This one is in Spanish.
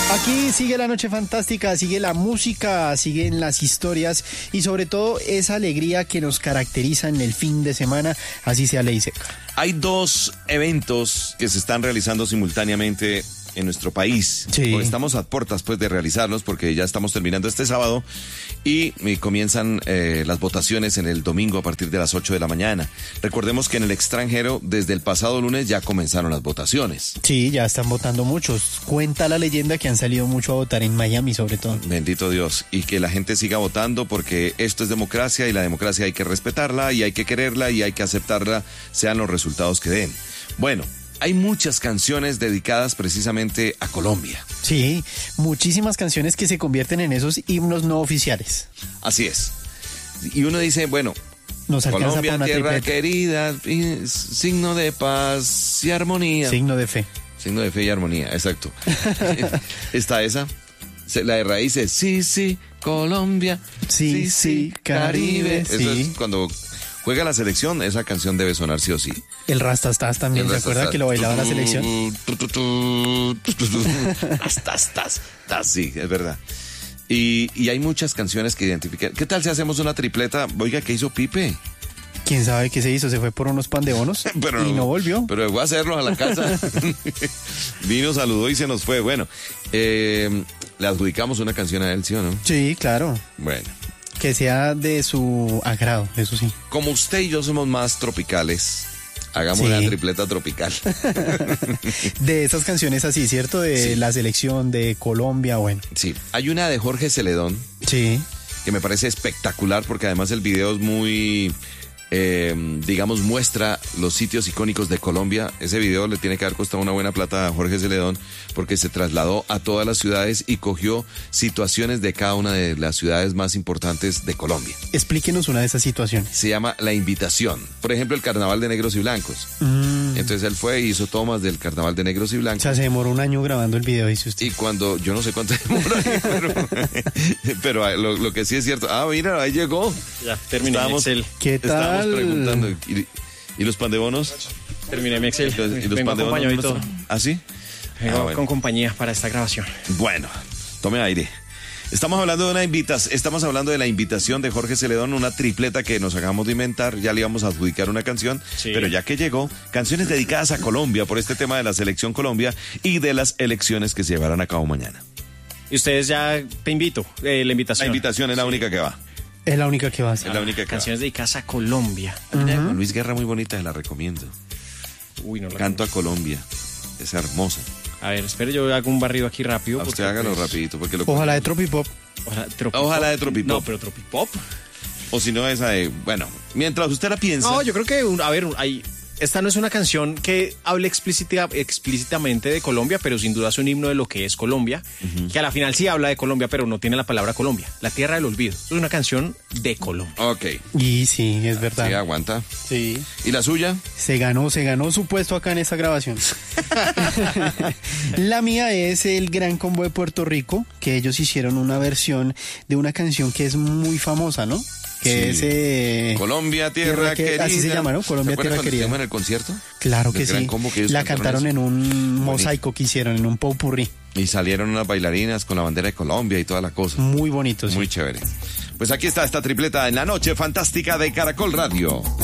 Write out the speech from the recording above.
Aquí sigue la noche fantástica, sigue la música, siguen las historias y sobre todo esa alegría que nos caracteriza en el fin de semana, así sea ley seca. Hay dos eventos que se están realizando simultáneamente en nuestro país. Sí. Estamos a puertas pues de realizarlos porque ya estamos terminando este sábado y comienzan las votaciones en el domingo a partir de las 8 de la mañana. Recordemos que en el extranjero desde el pasado lunes ya comenzaron las votaciones. Sí, ya están votando muchos. Cuenta la leyenda que han salido mucho a votar en Miami sobre todo. Bendito Dios. Y que la gente siga votando porque esto es democracia y la democracia hay que respetarla y hay que quererla y hay que aceptarla, sean los resultados que den. Bueno, hay muchas canciones dedicadas precisamente a Colombia. Sí, muchísimas canciones que se convierten en esos himnos no oficiales. Así es. Y uno dice, bueno, Nos alcanza Colombia, para una tierra tripleta. querida, signo de paz y armonía. Signo de fe. Signo de fe y armonía, exacto. Está esa. La de raíces, sí, sí, Colombia. Sí, sí, Caribe. Eso Sí. es cuando juega la selección, esa canción debe sonar sí o sí. El Rastastas también, ¿se acuerda que lo bailaba la selección? Sí, es verdad. Y hay muchas canciones que identifican. ¿Qué tal si hacemos una tripleta? Oiga, ¿qué hizo Pipe? ¿Quién sabe qué se hizo? Se fue por unos pan de bonos y no volvió. Pero dejó hacerlo a la casa. Vino, saludó y se nos fue. Bueno, le adjudicamos una canción a él, ¿sí o no? Sí, claro. Bueno. Que sea de su agrado, eso sí. Como usted y yo somos más tropicales, hagamos Sí. una tripleta tropical. De esas canciones así, ¿cierto? De Sí. la selección de Colombia, bueno. Sí, hay una de Jorge Celedón Sí. que me parece espectacular porque además el video es muy, digamos, muestra los sitios icónicos de Colombia. Ese video le tiene que haber costado una buena plata a Jorge Celedón porque se trasladó a todas las ciudades y cogió situaciones de cada una de las ciudades más importantes de Colombia. Explíquenos una de esas situaciones. Se llama La Invitación. Por ejemplo, el Carnaval de Negros y Blancos. Entonces él fue y hizo tomas del Carnaval de Negros y O Blancos. sea, se demoró un año grabando el video, dice usted. Y cuando, yo no sé cuánto demora, pero lo que sí es cierto. Ah, mira, ahí llegó. Ya, terminé mi Excel. ¿Qué Estábamos tal? preguntando. ¿Y los pan de bonos? Terminé mi Excel. ¿Y los Vengo pan de bonos? acompañado y todo. ¿Ah, sí? Vengo bueno. con compañía para esta grabación. Bueno, tome aire. Estamos hablando de la invitación de Jorge Celedón, una tripleta que nos acabamos de inventar. Ya le íbamos a adjudicar una canción, Sí. pero ya que llegó, canciones dedicadas a Colombia por este tema de la selección Colombia y de las elecciones que se llevarán a cabo mañana. Y ustedes ya te invito, la invitación. La invitación es la única que va. Es la única que va a hacer. Es la única que Canciones dedicadas a Colombia. va. Una de Juan Luis Guerra muy bonita, se la recomiendo. Uy, no la Canto a Colombia. Es hermosa. A ver, espere, yo hago un barrido aquí rápido. Usted porque, hágalo pues, rapidito porque lo Ojalá de Tropipop. Ojalá de Tropipop. No, pero Tropipop. O si no esa de, bueno, mientras usted la piensa. No, yo creo que, esta no es una canción que hable explícitamente de Colombia, pero sin duda es un himno de lo que es Colombia, que a la final sí habla de Colombia, pero no tiene la palabra Colombia, la tierra del olvido. Es una canción de Colombia. Ok, Y sí, es verdad. sí, aguanta. Sí. ¿Y la suya? Se ganó su puesto acá en esta grabación. La mía es el Gran Combo de Puerto Rico, que ellos hicieron una versión de una canción que es muy famosa, ¿no? Que Sí. es... Colombia, tierra querida. Así se llama, ¿no? Colombia, ¿Se acuerdan tierra cuando querida. estuvimos en el concierto? Claro que Del Gran sí. Combo que ellos La cantaron cantaron eso. en un mosaico que hicieron, en un popurrí. Y salieron unas bailarinas con la bandera de Colombia y toda la cosa. Muy bonito, sí. Muy chévere. Pues aquí está esta tripleta en la noche fantástica de Caracol Radio.